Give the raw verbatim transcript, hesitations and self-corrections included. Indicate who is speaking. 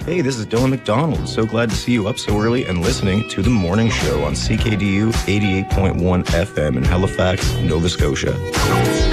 Speaker 1: Hey, this is Dylan McDonald. So glad to see you up so early and listening to The Morning Show on C K D U eighty-eight point one F M in Halifax, Nova Scotia.